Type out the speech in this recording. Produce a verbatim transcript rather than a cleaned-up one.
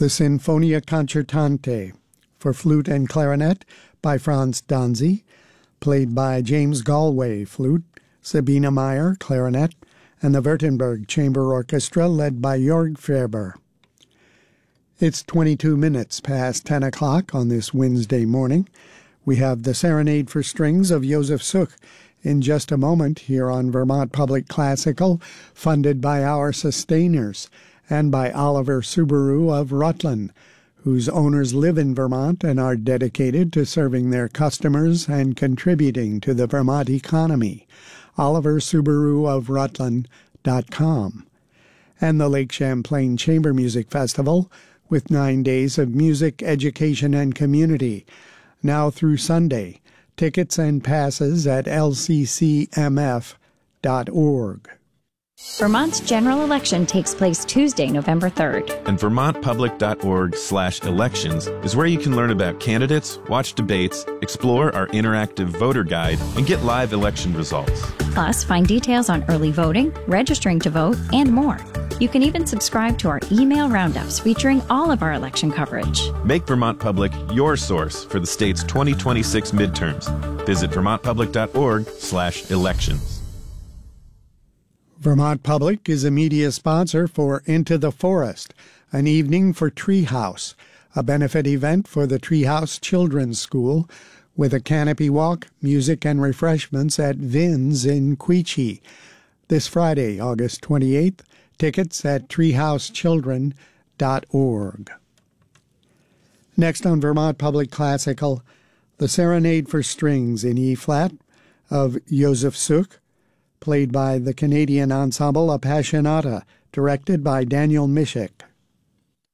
the Sinfonia Concertante for flute and clarinet by Franz Danzi, played by James Galway, flute, Sabina Meyer, clarinet, and the Württemberg Chamber Orchestra led by Jörg Ferber. It's twenty-two minutes past ten o'clock on this Wednesday morning. We have the Serenade for Strings of Josef Suk in just a moment here on Vermont Public Classical, funded by our sustainers and by Oliver Subaru of Rutland, whose owners live in Vermont and are dedicated to serving their customers and contributing to the Vermont economy. Oliver Subaru of Rutland dot com. And the Lake Champlain Chamber Music Festival, with nine days of music, education, and community, now through Sunday. Tickets and passes at L C C M F dot org. Vermont's general election takes place Tuesday, November third. And Vermont Public dot org slash elections is where you can learn about candidates, watch debates, explore our interactive voter guide, and get live election results. Plus, find details on early voting, registering to vote, and more. You can even subscribe to our email roundups featuring all of our election coverage. Make Vermont Public your source for the state's twenty twenty-six midterms. Visit Vermont Public dot org slash elections. Vermont Public is a media sponsor for Into the Forest, an evening for Treehouse, a benefit event for the Treehouse Children's School, with a canopy walk, music, and refreshments at Vin's in Queechee. This Friday, August twenty-eighth, tickets at treehouse children dot org. Next on Vermont Public Classical, the Serenade for Strings in E-flat of Josef Suk, played by the Canadian ensemble Appassionata, directed by Daniel Mishik.